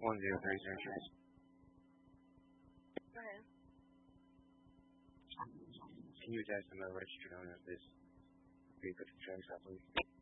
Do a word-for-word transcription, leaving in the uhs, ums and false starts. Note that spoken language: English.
One zero three zero three. Go ahead. Can you attach to my registered owner of this vehicle to insurance, please?